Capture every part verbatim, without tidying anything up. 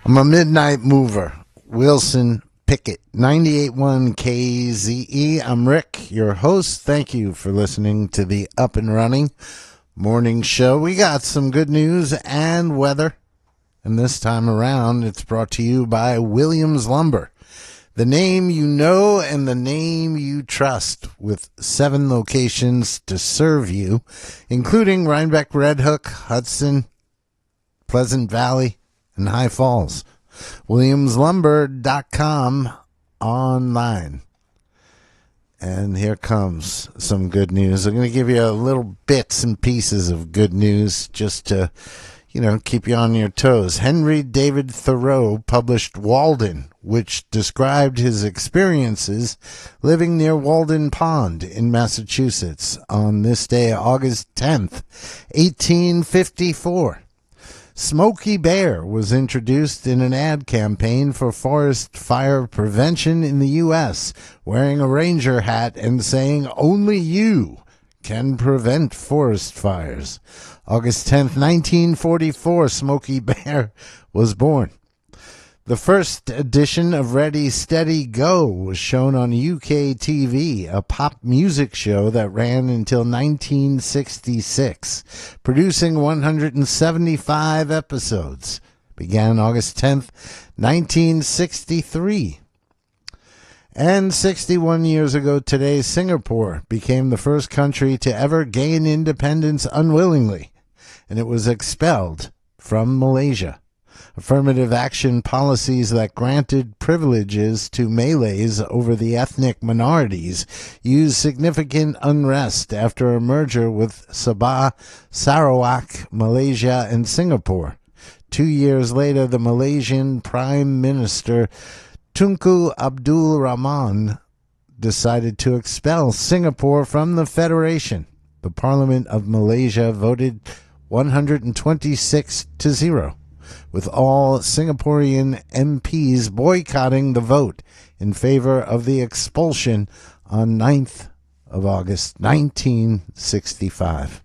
I'm a midnight mover. Wilson Pickett, ninety-eight point one K Z E. I'm Rick, your host. Thank you for listening to the Up and Running morning show. We got some good news and weather, and this time around it's brought to you by Williams Lumber, the name you know and the name you trust, with seven locations to serve you, including Rhinebeck, Red Hook, Hudson, Pleasant Valley, and High Falls. williams lumber dot com online. And here comes some good news. I'm going to give you a little bits and pieces of good news just to, you know, keep you on your toes. Henry David Thoreau published Walden, which described his experiences living near Walden Pond in Massachusetts on this day, August tenth, eighteen fifty-four. Smokey Bear was introduced in an ad campaign for forest fire prevention in the U S, wearing a ranger hat and saying, "Only you can prevent forest fires." August tenth, nineteen forty-four, Smokey Bear was born. The first edition of Ready, Steady, Go was shown on U K T V, a pop music show that ran until nineteen sixty-six, producing one hundred seventy-five episodes. Began August tenth, nineteen sixty-three. And sixty-one years ago today, Singapore became the first country to ever gain independence unwillingly, and it was expelled from Malaysia. Affirmative action policies that granted privileges to Malays over the ethnic minorities used significant unrest after a merger with Sabah, Sarawak, Malaysia, and Singapore. Two years later, the Malaysian Prime Minister Tunku Abdul Rahman decided to expel Singapore from the Federation. The Parliament of Malaysia voted one hundred twenty-six to zero. With all Singaporean M Ps boycotting the vote in favor of the expulsion on ninth of August, nineteen sixty-five.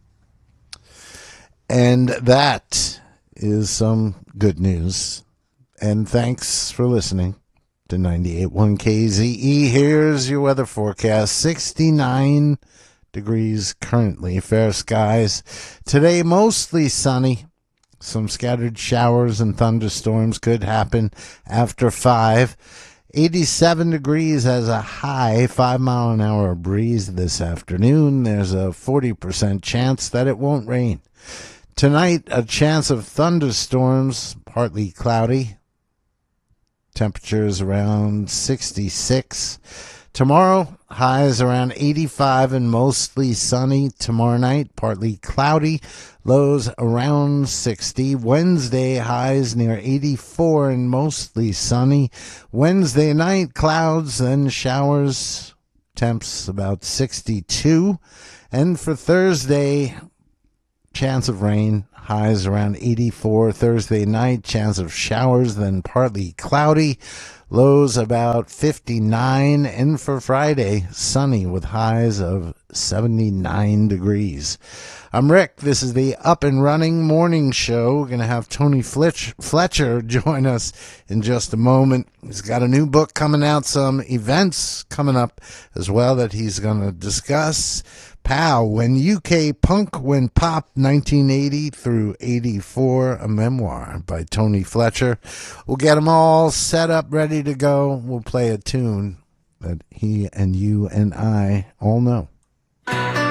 And that is some good news. And thanks for listening to ninety-eight point one K Z E. Here's your weather forecast. sixty-nine degrees currently, fair skies. Today, mostly sunny. Some scattered showers and thunderstorms could happen after five. eighty-seven degrees as a high, five mile an hour breeze this afternoon. There's a forty percent chance that it won't rain. Tonight, a chance of thunderstorms, partly cloudy. Temperatures around sixty-six. Tomorrow, highs around eighty-five and mostly sunny. Tomorrow night, partly cloudy. Lows around sixty. Wednesday, highs near eighty-four and mostly sunny. Wednesday night, clouds and showers. Temps about sixty-two. And for Thursday, chance of rain. Highs around eighty-four. Thursday night, chance of showers, then partly cloudy. Lows about fifty-nine. And for Friday, sunny with highs of seventy-nine degrees. I'm Rick. This is the Up and Running morning show. We're going to have Tony Fletch- Fletcher join us in just a moment. He's got a new book coming out, some events coming up as well that he's going to discuss. Pow, When U K Punk Went Pop, nineteen eighty through eighty-four, a memoir by Tony Fletcher. We'll get them all set up, ready to go. We'll play a tune that he and you and I all know.